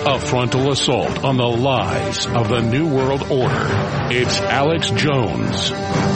A frontal assault on the lies of the New World Order. It's Alex Jones.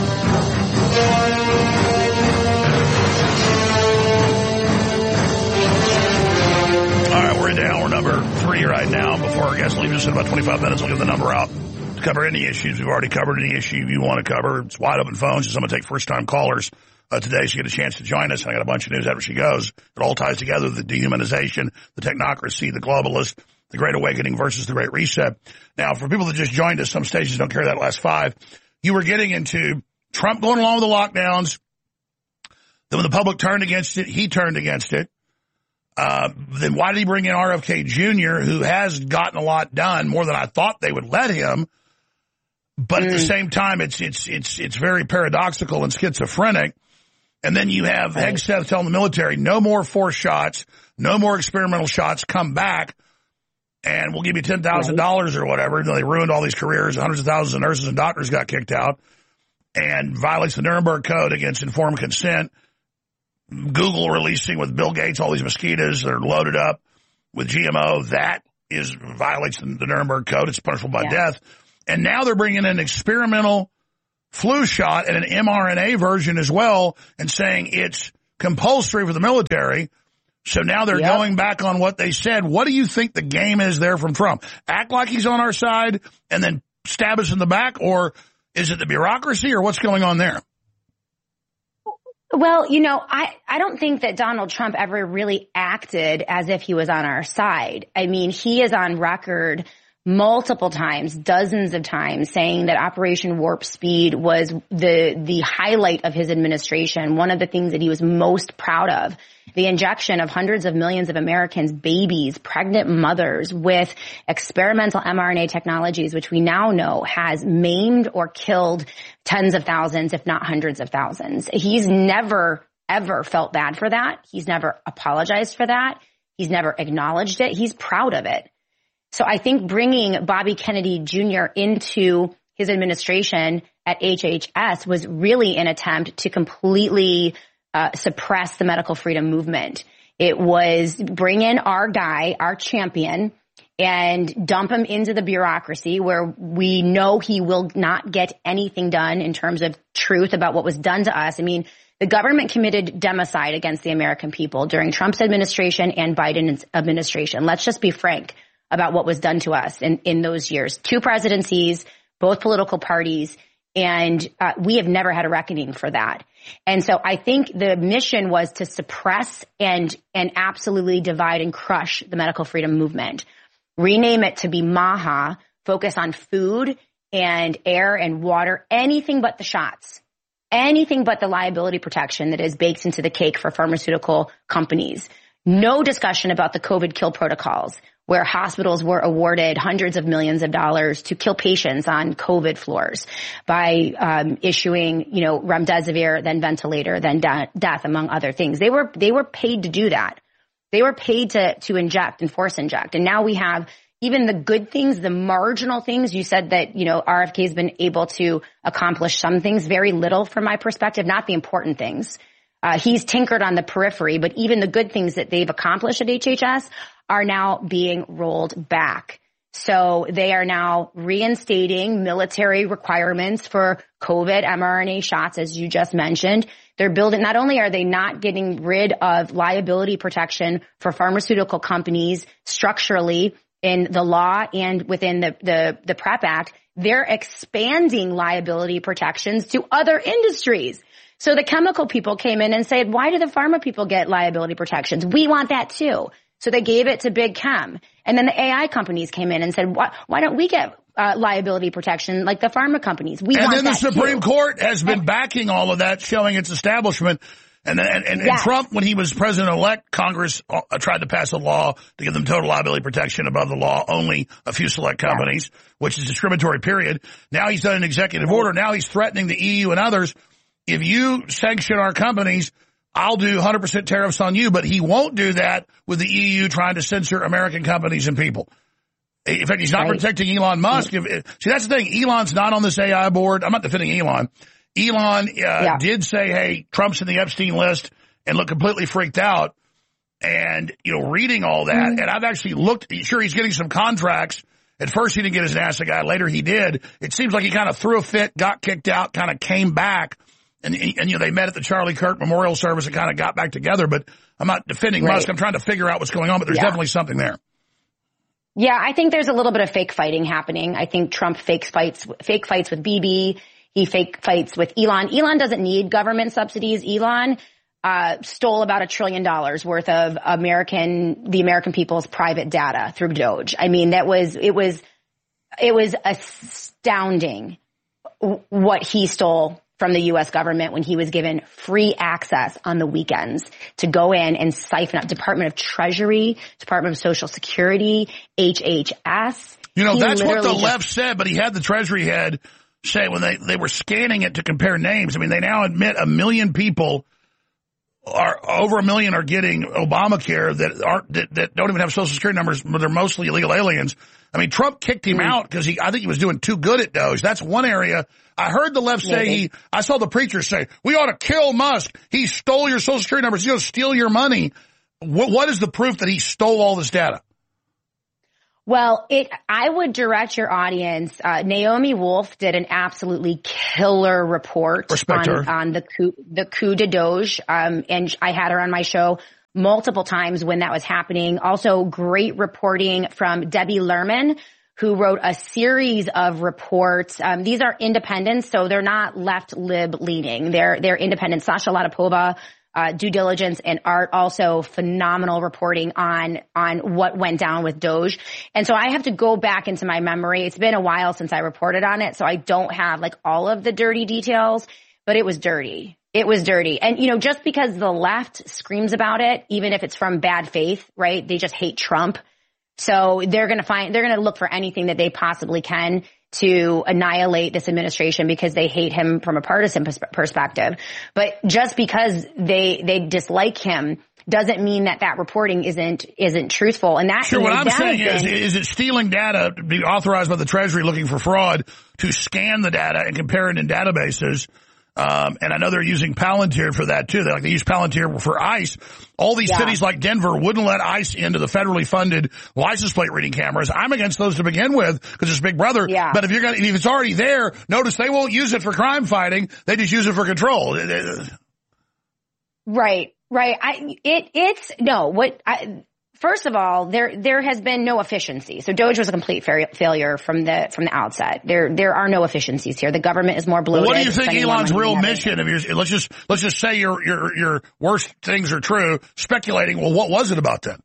All right, we're into hour number 3 right now. Before our guests leave us in about 25 minutes, I'll give the number out to cover any issues. We've already covered any issue you want to cover. It's wide open phones, so I'm going to take first-time callers today, so you get a chance to join us. And I got a bunch of news after she goes. It all ties together: the dehumanization, the technocracy, the globalist, the Great Awakening versus the Great Reset. Now, for people that just joined us, some stations don't carry that last 5. You were getting into Trump going along with the lockdowns. Then when the public turned against it, he turned against it. Then why did he bring in RFK Jr., who has gotten a lot done, more than I thought they would let him? But at the same time, it's very paradoxical and schizophrenic. And then you have Hegseth telling the military, no more forced shots, no more experimental shots, come back, and we'll give you $10,000 or whatever. They ruined all these careers. Hundreds of thousands of nurses and doctors got kicked out, and violates the Nuremberg Code against informed consent. Google releasing with Bill Gates all these mosquitoes that are loaded up with GMO. That violates the Nuremberg Code. It's punishable by death. And now they're bringing in an experimental flu shot and an mRNA version as well, and saying it's compulsory for the military. So now they're going back on what they said. What do you think the game is there from Trump? Act like he's on our side and then stab us in the back? Or is it the bureaucracy, or what's going on there? Well, you know, I don't think that Donald Trump ever really acted as if he was on our side. I mean, he is on record multiple times, dozens of times, saying that Operation Warp Speed was the highlight of his administration, one of the things that he was most proud of. The injection of hundreds of millions of Americans, babies, pregnant mothers, with experimental mRNA technologies, which we now know has maimed or killed tens of thousands, if not hundreds of thousands. He's never, ever felt bad for that. He's never apologized for that. He's never acknowledged it. He's proud of it. So I think bringing Bobby Kennedy Jr. into his administration at HHS was really an attempt to completely suppress the medical freedom movement. It was bring in our guy, our champion, and dump him into the bureaucracy where we know he will not get anything done in terms of truth about what was done to us. I mean, the government committed democide against the American people during Trump's administration and Biden's administration. Let's just be frank about what was done to us in those years. 2 presidencies, both political parties, and we have never had a reckoning for that. And so I think the mission was to suppress and absolutely divide and crush the medical freedom movement. Rename it to be MAHA, focus on food and air and water, anything but the shots, anything but the liability protection that is baked into the cake for pharmaceutical companies. No discussion about the COVID kill protocols, where hospitals were awarded hundreds of millions of dollars to kill patients on COVID floors by issuing, remdesivir, then ventilator, then death, among other things. They were paid to do that. They were paid to inject and force inject. And now we have even the good things, the marginal things. You said that, RFK has been able to accomplish some things, very little from my perspective, not the important things. He's tinkered on the periphery, but even the good things that they've accomplished at HHS are now being rolled back. So they are now reinstating military requirements for COVID mRNA shots, as you just mentioned. They're building, not only are they not getting rid of liability protection for pharmaceutical companies structurally in the law and within the PrEP Act, they're expanding liability protections to other industries. So the chemical people came in and said, why do the pharma people get liability protections? We want that too. So they gave it to Big Chem. And then the AI companies came in and said, why don't we get liability protection like the pharma companies? We want that too. And then the Supreme Court has been backing all of that, showing its establishment. And Trump, when he was president-elect, Congress tried to pass a law to give them total liability protection above the law, only a few select companies, which is discriminatory, period. Now he's done an executive order. Now he's threatening the EU and others. If you sanction our companies, I'll do 100% tariffs on you, but he won't do that with the EU trying to censor American companies and people. In fact, he's not protecting Elon Musk. See, that's the thing. Elon's not on this AI board. I'm not defending Elon. Elon did say, hey, Trump's in the Epstein list, and looked completely freaked out. and, reading all that. And I've actually looked, sure, he's getting some contracts. At first he didn't get his NASA guy. Later he did. It seems like he kind of threw a fit, got kicked out, kind of came back. And they met at the Charlie Kirk Memorial Service and kind of got back together. But I'm not defending Musk. I'm trying to figure out what's going on, but there's definitely something there. Yeah, I think there's a little bit of fake fighting happening. I think Trump fake fights with Bibi. He fake fights with Elon. Elon doesn't need government subsidies. Elon stole about $1 trillion worth of the American people's private data through Doge. I mean, it was astounding what he stole from the U.S. government when he was given free access on the weekends to go in and siphon up Department of Treasury, Department of Social Security, HHS. That's what the left said, but he had the Treasury head say when they were scanning it to compare names. I mean, they now admit 1 million people over 1 million are getting Obamacare that don't even have Social Security numbers, but they're mostly illegal aliens. I mean, Trump kicked him out because I think he was doing too good at Doge. That's one area. I heard the left say I saw the preacher say, we ought to kill Musk. He stole your Social Security numbers. He's going to steal your money. What is the proof that he stole all this data? Well, I would direct your audience. Naomi Wolf did an absolutely killer report on the coup de Doge. And I had her on my show multiple times when that was happening. Also great reporting from Debbie Lerman, who wrote a series of reports. These are independents, so they're not left lib leaning. They're independent. Sasha Latapova, Due Diligence and Art, also phenomenal reporting on what went down with Doge. And so I have to go back into my memory. It's been a while since I reported on it, so I don't have all of the dirty details, but it was dirty. It was dirty. And, just because the left screams about it, even if it's from bad faith, right? They just hate Trump. So they're going to look for anything that they possibly can to annihilate this administration because they hate him from a partisan perspective. But just because they dislike him doesn't mean that reporting isn't truthful. And that, sure, what I'm saying is it stealing data to be authorized by the Treasury looking for fraud to scan the data and compare it in databases? And I know they're using Palantir for that too. They use Palantir for ICE. All these cities like Denver wouldn't let ICE into the federally funded license plate reading cameras. I'm against those to begin with because it's Big Brother. Yeah. But if it's already there, notice they won't use it for crime fighting. They just use it for control. Right. First of all, there has been no efficiency. So Doge was a complete failure from the outset. There are no efficiencies here. The government is more bloated. What do you think Elon's real mission? Let's just say your worst things are true. Speculating. Well, what was it about then?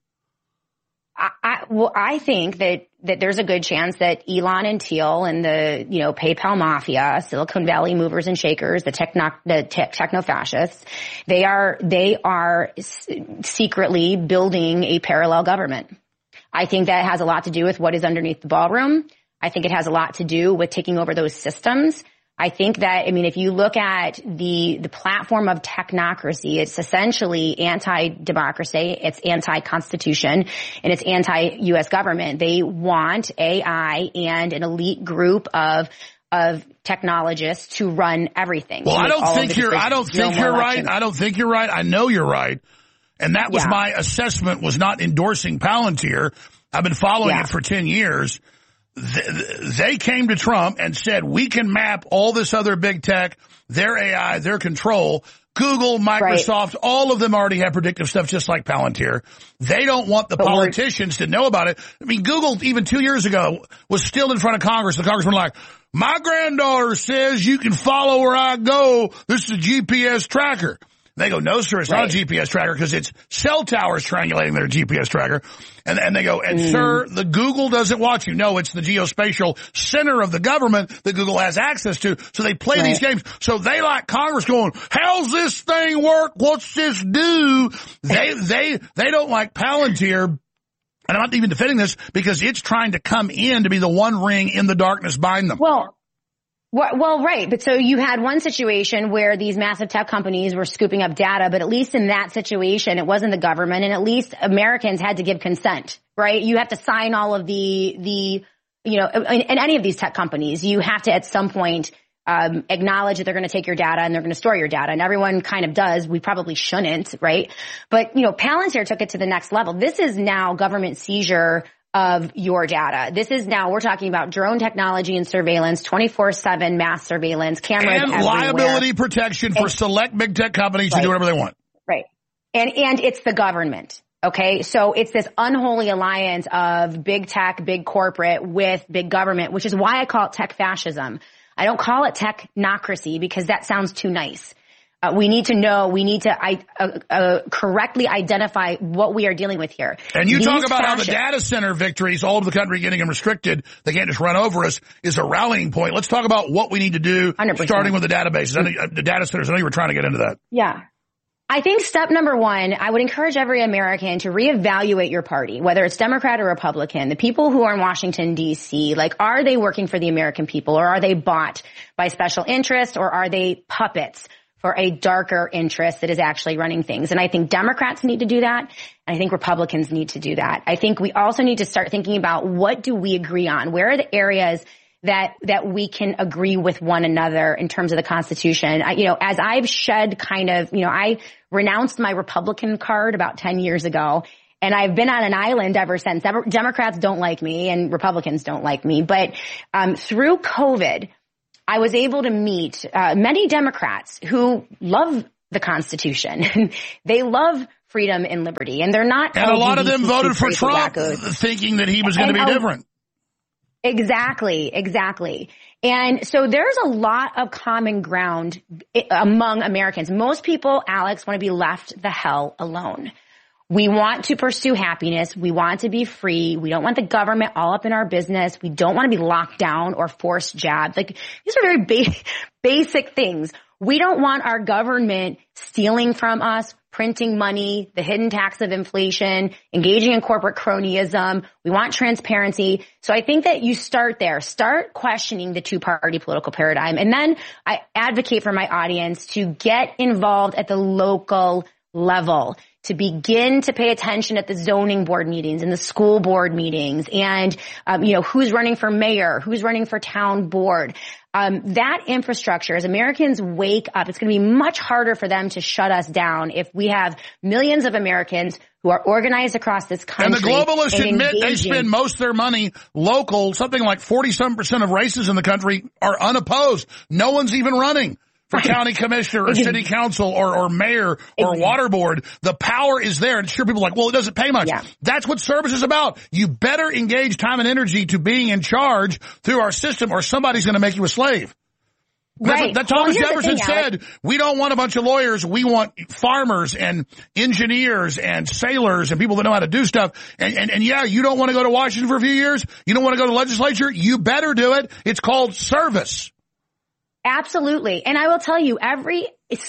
I think that there's a good chance that Elon and Thiel and the PayPal mafia, Silicon Valley movers and shakers, the techno fascists, they are secretly building a parallel government. I think that has a lot to do with what is underneath the ballroom. I think it has a lot to do with taking over those systems. I think that, if you look at the platform of technocracy, it's essentially anti-democracy, it's anti-constitution, and it's anti-U.S. government. They want AI and an elite group of technologists to run everything. Well, I don't think you're right. I know you're right. And that was my assessment, was not endorsing Palantir. I've been following it for 10 years. They came to Trump and said, we can map all this other big tech, their AI, their control. Google, Microsoft, all of them already have predictive stuff just like Palantir. They don't want the politicians to know about it. Google, even 2 years ago, was still in front of Congress. The congressman was like, my granddaughter says you can follow where I go. This is a GPS tracker. They go, no, sir, it's not a GPS tracker because it's cell towers triangulating their GPS tracker. And they go, sir, the Google doesn't watch you. No, it's the geospatial center of the government that Google has access to. So they play these games. So they like Congress going, how's this thing work? What's this do? They don't like Palantir. And I'm not even defending this because it's trying to come in to be the one ring in the darkness behind them. Well, right. But so you had one situation where these massive tech companies were scooping up data, but at least in that situation, it wasn't the government, and at least Americans had to give consent, right? You have to sign all of in any of these tech companies, you have to at some point acknowledge that they're going to take your data and they're going to store your data. And everyone kind of does. We probably shouldn't, right? But, Palantir took it to the next level. This is now government seizure of your data. This is now, we're talking about drone technology and surveillance, 24/7 mass surveillance, cameras and everywhere. Liability protection for select big tech companies to do whatever they want. Right. And it's the government. Okay. So it's this unholy alliance of big tech, big corporate with big government, which is why I call it tech fascism. I don't call it technocracy because that sounds too nice. We need to correctly identify what we are dealing with here. And you talk about how the data center victories all over the country getting them restricted, they can't just run over us, is a rallying point. Let's talk about what we need to do, 100%. Starting with the databases, the data centers. I know you were trying to get into that. Yeah. I think step number one, I would encourage every American to reevaluate your party, whether it's Democrat or Republican. The people who are in Washington, D.C., are they working for the American people, or are they bought by special interest, or are they puppets for a darker interest that is actually running things? And I think Democrats need to do that. And I think Republicans need to do that. I think we also need to start thinking about what do we agree on? Where are the areas that we can agree with one another in terms of the Constitution? As I've shed I renounced my Republican card about 10 years ago, and I've been on an island ever since. Democrats don't like me and Republicans don't like me. But through COVID, I was able to meet many Democrats who love the Constitution. They love freedom and liberty, and they're not. And a lot of them voted for Trump thinking that he was going to be different. Exactly. And so there's a lot of common ground among Americans. Most people, Alex, want to be left the hell alone. We want to pursue happiness. We want to be free. We don't want the government all up in our business. We don't want to be locked down or forced jabs. These are very basic things. We don't want our government stealing from us, printing money, the hidden tax of inflation, engaging in corporate cronyism. We want transparency. So I think that you start there. Start questioning the two-party political paradigm. And then I advocate for my audience to get involved at the local level, to begin to pay attention at the zoning board meetings and the school board meetings and, who's running for mayor, who's running for town board. That infrastructure, as Americans wake up, it's going to be much harder for them to shut us down if we have millions of Americans who are organized across this country. And the globalists admit they spend most of their money local. Something like 47% of races in the country are unopposed. No one's even running for county commissioner or city council or mayor or water board. The power is there. And sure, people are like, well, it doesn't pay much. Yeah. That's what service is about. You better engage time and energy to being in charge through our system, or somebody's going to make you a slave. Right. That Thomas Jefferson said, we don't want a bunch of lawyers. We want farmers and engineers and sailors and people that know how to do stuff. And yeah, you don't want to go to Washington for a few years. You don't want to go to the legislature. You better do it. It's called service. Absolutely. And I will tell you, every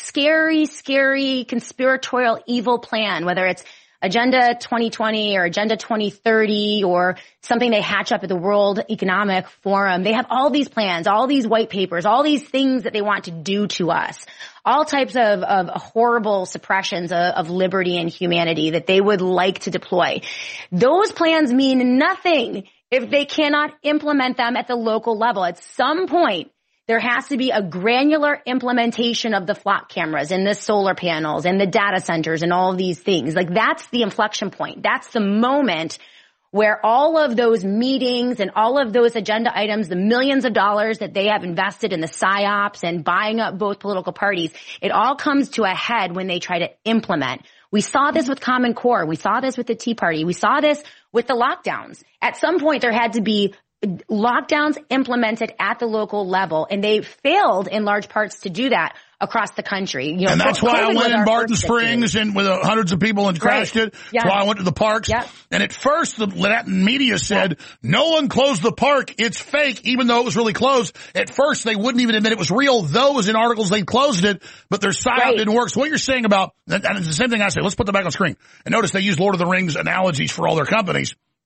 scary conspiratorial evil plan, whether it's Agenda 2020 or Agenda 2030 or something they hatch up at the World Economic Forum, they have all these plans, all these white papers, all these things that they want to do to us, all types of horrible suppressions of liberty and humanity that they would like to deploy. Those plans mean nothing if they cannot implement them at the local level. At some point, there has to be a granular implementation of the flock cameras and the solar panels and the data centers and all of these things. That's the inflection point. That's the moment where all of those meetings and all of those agenda items, the millions of dollars that they have invested in the PSYOPs and buying up both political parties, it all comes to a head when they try to implement. We saw this with Common Core. We saw this with the Tea Party. We saw this with the lockdowns. At some point, there had to be lockdowns implemented at the local level, and they failed in large parts to do that across the country. And that's why I went in Barton Springs and with hundreds of people and crashed it. Yeah. That's why I went to the parks. Yep. And at first, the Latin media said, no one closed the park. It's fake, even though it was really closed. At first, they wouldn't even admit it was real. Those in articles, they closed it, but their PSYOP didn't work. So what you're saying about, and it's the same thing I say, let's put that back on screen. And notice they use Lord of the Rings analogies for all their companies.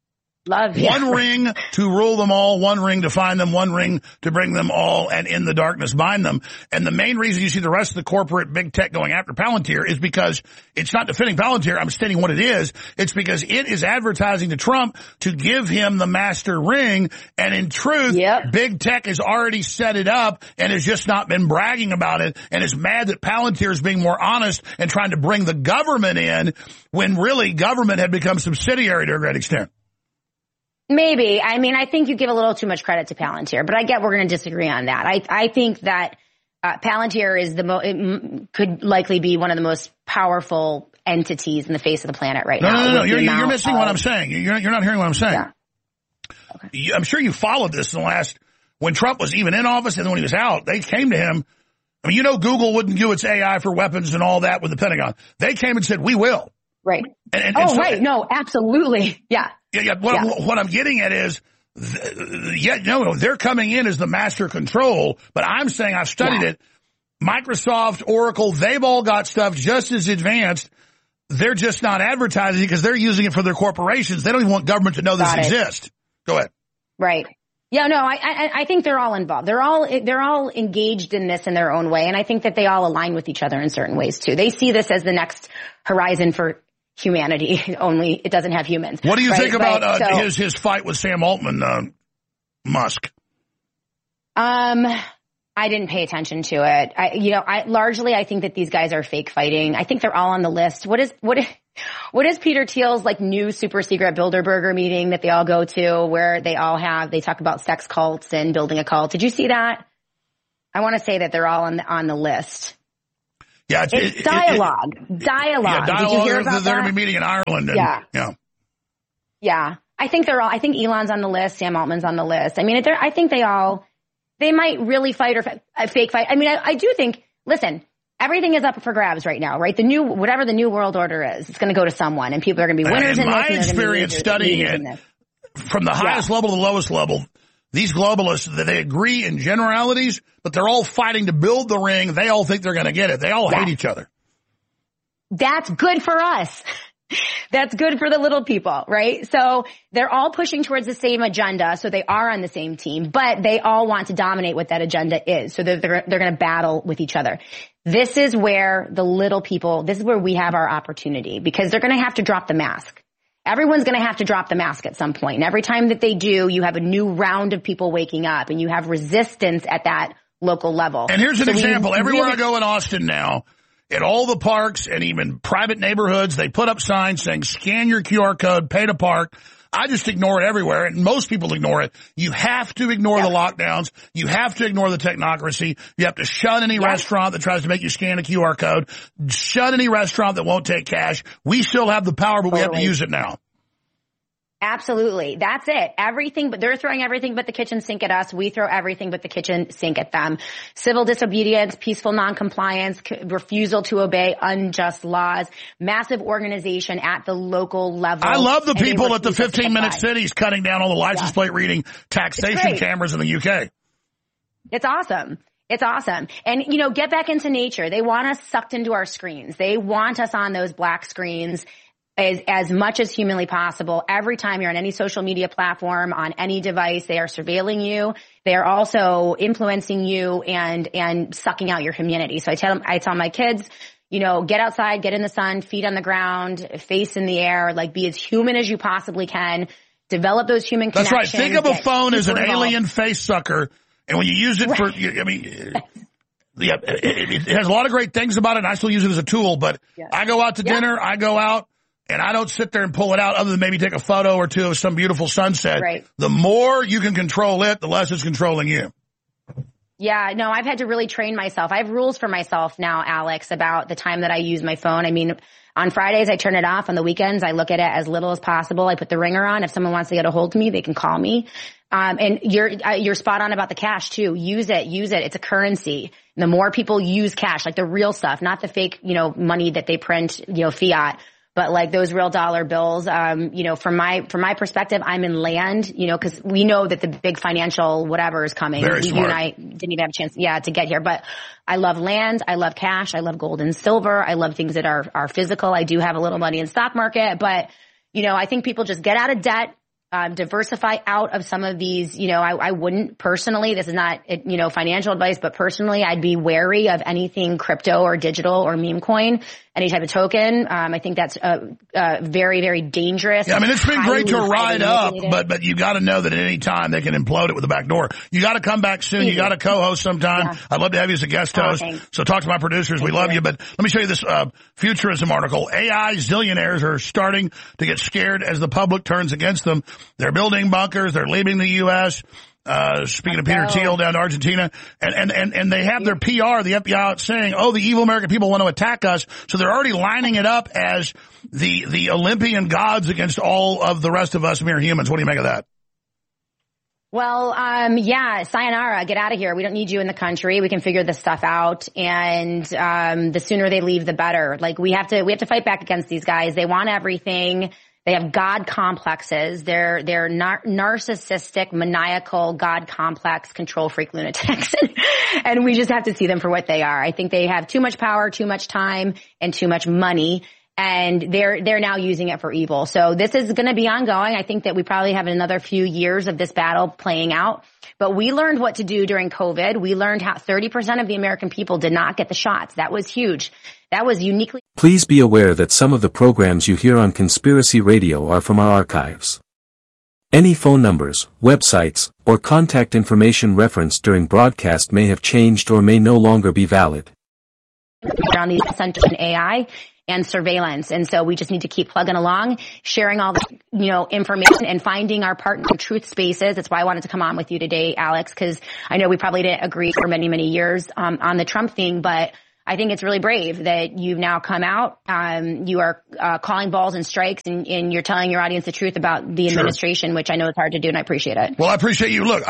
One ring to rule them all, one ring to find them, one ring to bring them all, and in the darkness bind them. And the main reason you see the rest of the corporate big tech going after Palantir is because it's not defending Palantir. I'm stating what it is. It's because it is advertising to Trump to give him the master ring. And in truth, big tech has already set it up and has just not been bragging about it and is mad that Palantir is being more honest and trying to bring the government in when really government had become subsidiary to a great extent. Maybe. I mean, I think you give a little too much credit to Palantir, but I get we're going to disagree on that. I think that Palantir is could likely be one of the most powerful entities in the face of the planet right now. No. You're missing what I'm saying. You're not hearing what I'm saying. Yeah. Okay. I'm sure you followed this in the last, when Trump was even in office and then when he was out, they came to him. I mean, Google wouldn't do its AI for weapons and all that with the Pentagon. They came and said, we will. Right. Right. No, absolutely. Yeah. What I'm getting at is, they're coming in as the master control, but I'm saying I've studied it. Microsoft, Oracle, they've all got stuff just as advanced. They're just not advertising because they're using it for their corporations. They don't even want government to know this exists. Go ahead. Right. Yeah, no, I think they're all involved. They're all engaged in this in their own way. And I think that they all align with each other in certain ways too. They see this as the next horizon for humanity, only it doesn't have humans. What do you think about his fight with Sam Altman, Musk? I didn't pay attention to it. I think that these guys are fake fighting. I think they're all on the list. What is Peter Thiel's new super secret Bilderberger meeting that they all go to where they talk about sex cults and building a cult? Did you see that? I want to say that they're all on the list. Yeah, it's dialogue. Dialogue. Did you hear about that? They're going to be meeting in Ireland. Yeah. I think Elon's on the list. Sam Altman's on the list. I mean, I think they might really fight or fake fight. I mean, I do think, listen, everything is up for grabs right now, right? Whatever the new world order is, it's going to go to someone and people are going to be winners in this. My experience studying it from the highest level to the lowest level, these globalists, they agree in generalities, but they're all fighting to build the ring. They all think they're going to get it. They all hate each other. That's good for us. That's good for the little people, right? So they're all pushing towards the same agenda. So they are on the same team, but they all want to dominate what that agenda is. So they're going to battle with each other. This is where the little people, this is where we have our opportunity because they're going to have to drop the mask. Everyone's going to have to drop the mask at some point. And every time that they do, you have a new round of people waking up and you have resistance at that local level. And here's an example. Everywhere I go in Austin now, at all the parks and even private neighborhoods, they put up signs saying, scan your QR code, pay to park. I just ignore it everywhere, and most people ignore it. You have to ignore the lockdowns. You have to ignore the technocracy. You have to shun any restaurant that tries to make you scan a QR code. Shun any restaurant that won't take cash. We still have the power, but we have to use it now. Absolutely. That's it. Everything, but they're throwing everything but the kitchen sink at us. We throw everything but the kitchen sink at them. Civil disobedience, peaceful noncompliance, refusal to obey unjust laws, massive organization at the local level. I love the people at the 15-minute cities cutting down all the license plate reading taxation cameras in the UK. It's awesome. It's awesome. And, get back into nature. They want us sucked into our screens. They want us on those black screens as much as humanly possible. Every time you're on any social media platform, on any device, they are surveilling you. They are also influencing you and sucking out your humanity. So I tell my kids, get outside, get in the sun, feet on the ground, face in the air, be as human as you possibly can. Develop those human connections. That's right. Think of a phone as an alien face sucker. And when you use it for, it has a lot of great things about it, and I still use it as a tool. But I go out to dinner, I go out, and I don't sit there and pull it out other than maybe take a photo or two of some beautiful sunset. Right. The more you can control it, the less it's controlling you. Yeah, no, I've had to really train myself. I have rules for myself now, Alex, about the time that I use my phone. I mean, on Fridays, I turn it off. On the weekends, I look at it as little as possible. I put the ringer on. If someone wants to get a hold of me, they can call me. And you're spot on about the cash too. Use it. It's a currency. And the more people use cash, the real stuff, not the fake, money that they print, fiat, but those real dollar bills, from my perspective, I'm in land, cause we know that the big financial whatever is coming. Very smart. You and I didn't even have a chance, to get here, but I love land. I love cash. I love gold and silver. I love things that are physical. I do have a little money in stock market, but, I think people just get out of debt. diversify out of some of these, I wouldn't personally, this is not, financial advice, but personally, I'd be wary of anything crypto or digital or meme coin, any type of token. I think that's very, very dangerous. Yeah, I mean, it's been great to ride up, but you got to know that at any time they can implode it with the back door. You got to come back soon. You got to co-host sometime. Yeah. I'd love to have you as a guest host. So talk to my producers. We love you. But let me show you this Futurism article. AI zillionaires are starting to get scared as the public turns against them. They're building bunkers. They're leaving the U.S. Speaking of Peter Thiel down to Argentina, and they have their PR, the FBI, out saying, the evil American people want to attack us. So they're already lining it up as the Olympian gods against all of the rest of us mere humans. What do you make of that? Well, sayonara, get out of here. We don't need you in the country. We can figure this stuff out. And, the sooner they leave, the better. Like, we have to fight back against these guys. They want everything. They have God complexes. They're narcissistic, maniacal, God complex, control freak lunatics. And we just have to see them for what they are. I think they have too much power, too much time, and too much money. And they're now using it for evil. So this is going to be ongoing. I think that we probably have another few years of this battle playing out. But we learned what to do during COVID. We learned how 30% of the American people did not get the shots. That was huge. That was uniquely. Please be aware that some of the programs you hear on Conspiracy Radio are from our archives. Any phone numbers, websites, or contact information referenced during broadcast may have changed or may no longer be valid. Around these centers in AI and surveillance. And so we just need to keep plugging along, sharing all the, information and finding our partner in truth spaces. That's why I wanted to come on with you today, Alex, because I know we probably didn't agree for many, many years on the Trump thing, but I think it's really brave that you've now come out. You are calling balls and strikes, and you're telling your audience the truth about the administration, which I know is hard to do, and I appreciate it. Well, I appreciate you. Look,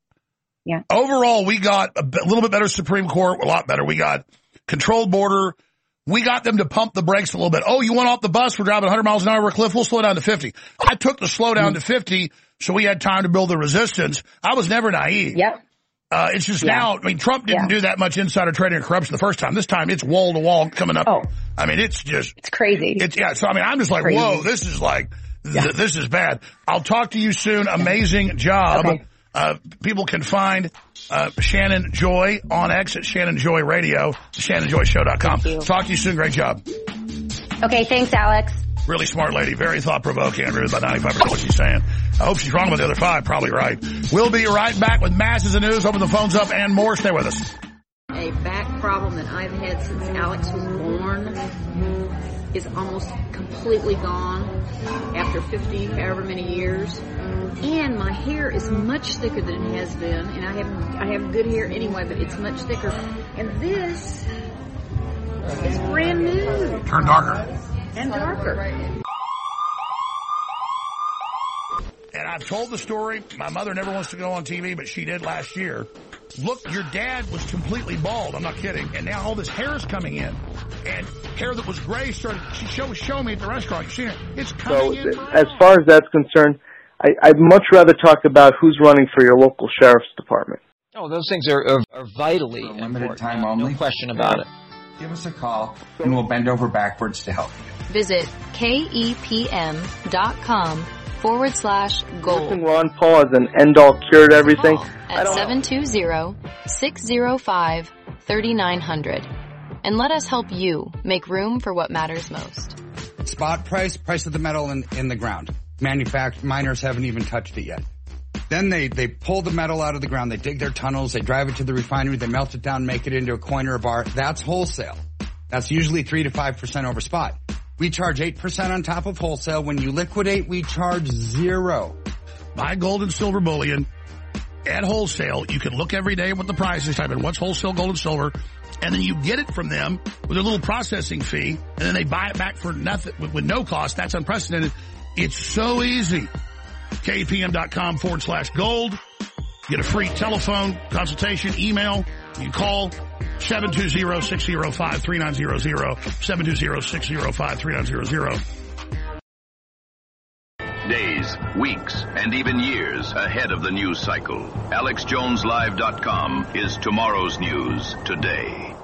overall, we got a little bit better Supreme Court, a lot better. We got controlled border. We got them to pump the brakes a little bit. Oh, you went off the bus. We're driving 100 miles an hour over a cliff. We'll slow down to 50. I took the slow down to 50 so we had time to build the resistance. I was never naive. Yep. It's just now, Trump didn't do that much insider trading or corruption the first time. This time it's wall to wall coming up. Oh. I mean, it's crazy. So I'm just like, crazy. Whoa, this is like, this is bad. I'll talk to you soon. Amazing job. Okay. People can find Shannon Joy on X at Shannon Joy Radio, ShannonJoyShow.com. Talk to you soon. Great job. Okay, thanks, Alex. Really smart lady. Very thought-provoking. I agree with about 95% of what she's saying. I hope she's wrong about the other 5. Probably right. We'll be right back with masses of news. Open the phones up and more. Stay with us. A back problem that I've had since Alex was born is almost completely gone after 50, however many years. And my hair is much thicker than it has been, and I have good hair anyway, but it's much thicker. And this is brand new. Turn darker. And darker. And I've told the story. My mother never wants to go on TV, but she did last year. Look, your dad was completely bald. I'm not kidding. And now all this hair is coming in. And hair that was gray started, she showed me at the restaurant. You've seen it. It's coming in. As far as that's concerned, I'd much rather talk about who's running for your local sheriff's department. Oh, those things are vitally limited time only. No question about it. Give us a call, and we'll bend over backwards to help you. Visit KEPM.com/gold. Using Ron Paul as an end-all cure to everything. At 720-605-3900. And let us help you make room for what matters most. Spot price of the metal in the ground. Miners haven't even touched it yet. Then they pull the metal out of the ground, they dig their tunnels, they drive it to the refinery, they melt it down, make it into a coin or a bar. That's wholesale. That's usually 3 to 5% over spot. We charge 8% on top of wholesale. When you liquidate, we charge 0. Buy gold and silver bullion at wholesale. You can look every day what the price is, type in what's wholesale gold and silver, and then you get it from them with a little processing fee, and then they buy it back for nothing with no cost. That's unprecedented. It's so easy. KPM.com/gold. Get a free telephone consultation, email. You call 720-605-3900, 720-605-3900. Days, weeks, and even years ahead of the news cycle. AlexJonesLive.com is tomorrow's news today.